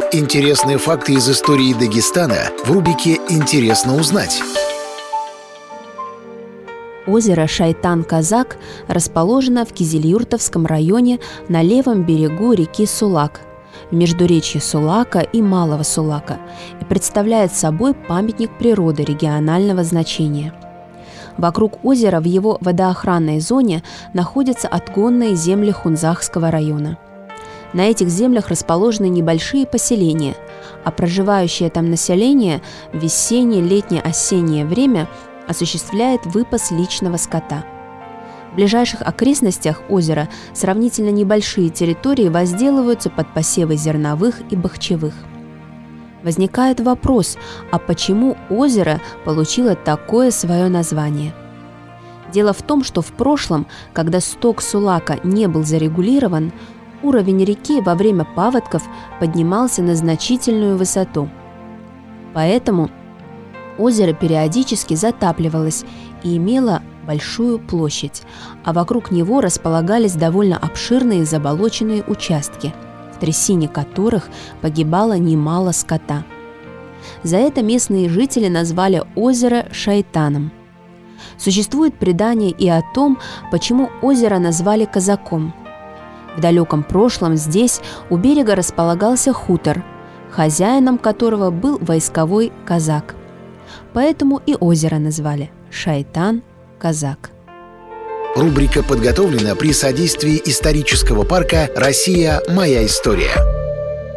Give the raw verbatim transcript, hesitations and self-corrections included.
Интересные факты из истории Дагестана в рубрике «Интересно узнать». Озеро Шайтан-Казак расположено в Кизилюртовском районе на левом берегу реки Сулак, в междуречье Сулака и Малого Сулака, и представляет собой памятник природы регионального значения. Вокруг озера в его водоохранной зоне находятся отгонные земли Хунзахского района. На этих землях расположены небольшие поселения, а проживающее там население в весеннее, летнее, осеннее время осуществляет выпас личного скота. В ближайших окрестностях озера сравнительно небольшие территории возделываются под посевы зерновых и бахчевых. Возникает вопрос, а почему озеро получило такое свое название? Дело в том, что в прошлом, когда сток Сулака не был зарегулирован, уровень реки во время паводков поднимался на значительную высоту. Поэтому озеро периодически затапливалось и имело большую площадь, а вокруг него располагались довольно обширные заболоченные участки, в трясине которых погибало немало скота. За это местные жители назвали озеро Шайтаном. Существует предание и о том, почему озеро назвали Казаком. В далеком прошлом здесь у берега располагался хутор, хозяином которого был войсковой казак. Поэтому и озеро назвали Шайтан-Казак. Рубрика подготовлена при содействии исторического парка «Россия. Моя история».